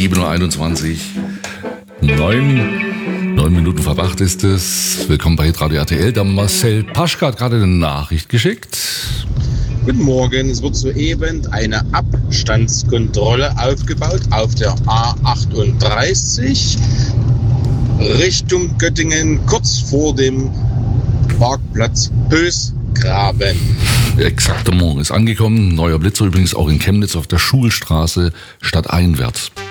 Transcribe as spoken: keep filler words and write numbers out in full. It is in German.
sieben Uhr einundzwanzig. Neun, neun Minuten vor acht ist es. Willkommen bei Hitradio R T L. Der Marcel Paschka hat gerade eine Nachricht geschickt. Guten Morgen, es wird soeben eine Abstandskontrolle aufgebaut auf der A achtunddreißig Richtung Göttingen, kurz vor dem Parkplatz Pösgraben. Exaktement, ist angekommen. Neuer Blitzer übrigens auch in Chemnitz auf der Schulstraße stadteinwärts.